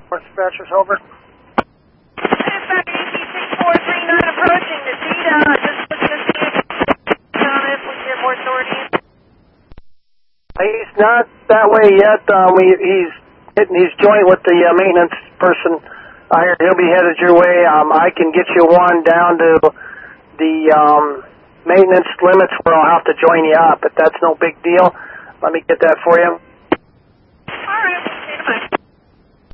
Dispatchers, over. Dispatch ET6439 approaching the Tita. Just looking to see if we get more authority. He's not that way yet. He's hitting his joint with the maintenance person. He'll be headed your way. I can get you one down to the maintenance limits where I'll have to join you up, but that's no big deal. Let me get that for you. All right.